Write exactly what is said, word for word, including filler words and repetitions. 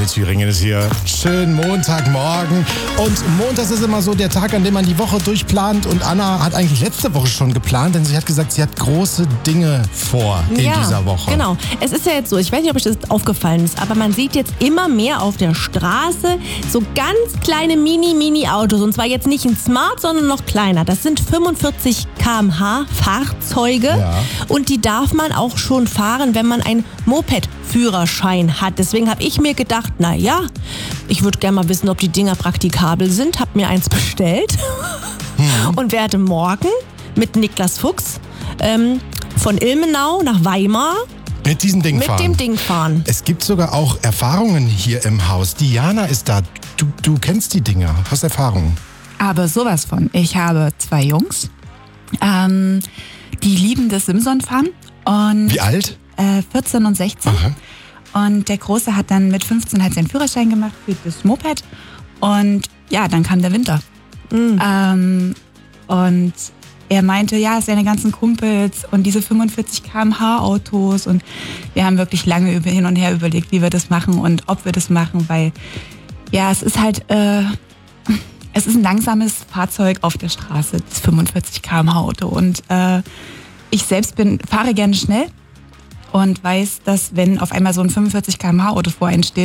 Thüringen ist hier. Schönen Montagmorgen. Und montags ist immer so der Tag, an dem man die Woche durchplant. Und Anna hat eigentlich letzte Woche schon geplant, denn sie hat gesagt, sie hat große Dinge vor in ja, dieser Woche. Genau. Es ist ja jetzt so, ich weiß nicht, ob euch das aufgefallen ist, aber man sieht jetzt immer mehr auf der Straße so ganz kleine Mini-Mini-Autos. Und zwar jetzt nicht ein Smart, sondern noch kleiner. Das sind fünfundvierzig Kilometer pro Stunde Fahrzeuge. Ja. Und die darf man auch schon fahren, wenn man einen Moped-Führerschein hat. Deswegen habe ich mir gedacht, na ja, ich würde gerne mal wissen, ob die Dinger praktikabel sind. Habe mir eins bestellt hm. und werde morgen mit Niklas Fuchs ähm, von Ilmenau nach Weimar mit diesem Ding mit fahren. dem Ding fahren. Es gibt sogar auch Erfahrungen hier im Haus. Diana ist da. Du, du kennst die Dinger, hast Erfahrungen. Aber sowas von. Ich habe zwei Jungs, ähm, die lieben das Simson-Fahren. Und Wie alt? Äh, vierzehn und sechzehn. Aha. Und der Große hat dann mit fünfzehn halt seinen Führerschein gemacht für das Moped. Und ja, dann kam der Winter. Mhm. Ähm, und er meinte, ja, seine ganzen Kumpels und diese fünfundvierzig Kilometer pro Stunde Autos. Und wir haben wirklich lange über, hin und her überlegt, wie wir das machen und ob wir das machen, weil ja, es ist halt, äh, es ist ein langsames Fahrzeug auf der Straße, das fünfundvierzig Kilometer pro Stunde Auto. Und äh, ich selbst bin, fahre gerne schnell und weiß, dass wenn auf einmal so ein fünfundvierzig Kilometer pro Stunde Auto vor einen steht,